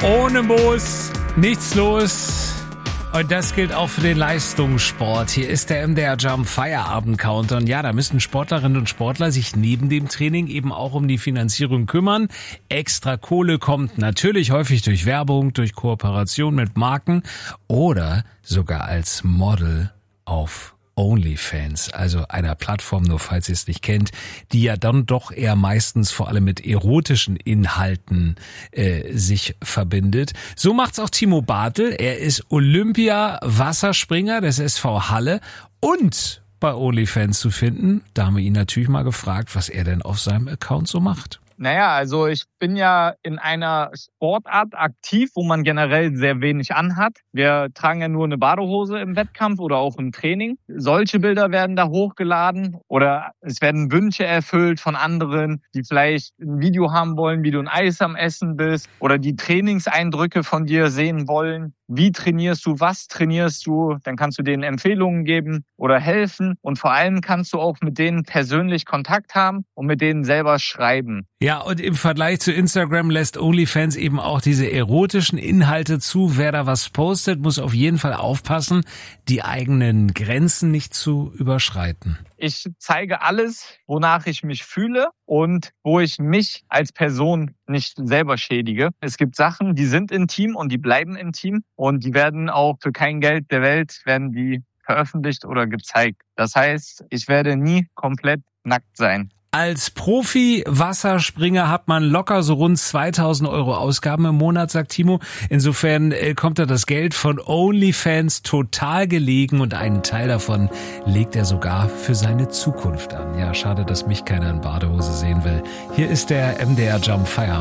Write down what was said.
Ohne Moos, nichts los. Und das gilt auch für den Leistungssport. Hier ist der MDR Jump Feierabend Countdown. Ja, da müssen Sportlerinnen und Sportler sich neben dem Training eben auch um die Finanzierung kümmern. Extra Kohle kommt natürlich häufig durch Werbung, durch Kooperation mit Marken oder sogar als Model auf OnlyFans, also einer Plattform, nur falls ihr es nicht kennt, die ja dann doch eher meistens vor allem mit erotischen Inhalten sich verbindet. So macht's auch Timo Bartel. Er ist Olympia-Wasserspringer des SV Halle und bei OnlyFans zu finden. Da haben wir ihn natürlich mal gefragt, was er denn auf seinem Account so macht. Naja, also ich bin ja in einer Sportart aktiv, wo man generell sehr wenig anhat. Wir tragen ja nur eine Badehose im Wettkampf oder auch im Training. Solche Bilder werden da hochgeladen oder es werden Wünsche erfüllt von anderen, die vielleicht ein Video haben wollen, wie du ein Eis am Essen bist oder die Trainingseindrücke von dir sehen wollen. Wie trainierst du, was trainierst du? Dann kannst du denen Empfehlungen geben oder helfen. Und vor allem kannst du auch mit denen persönlich Kontakt haben und mit denen selber schreiben. Ja, und im Vergleich zu Instagram lässt OnlyFans eben auch diese erotischen Inhalte zu. Wer da was postet, muss auf jeden Fall aufpassen, die eigenen Grenzen nicht zu überschreiten. Ich zeige alles, wonach ich mich fühle und wo ich mich als Person nicht selber schädige. Es gibt Sachen, die sind intim und die bleiben intim und die werden auch für kein Geld der Welt werden die veröffentlicht oder gezeigt. Das heißt, ich werde nie komplett nackt sein. Als Profi-Wasserspringer hat man locker so rund 2.000 € Ausgaben im Monat, sagt Timo. Insofern kommt da das Geld von OnlyFans total gelegen und einen Teil davon legt er sogar für seine Zukunft an. Ja, schade, dass mich keiner in Badehose sehen will. Hier ist der MDR Jump Feierabend.